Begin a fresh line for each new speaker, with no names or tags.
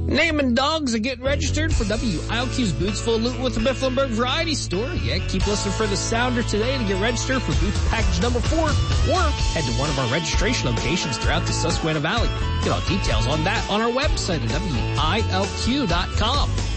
Naming dogs are getting registered for WILQ's Boots Full of Loot with the Mifflinburg Variety Store. Yeah, keep listening for the sounder today to get registered for Boots Package number 4, or head to one of our registration locations throughout the Susquehanna Valley. Get all details on that on our website at WILQ.com.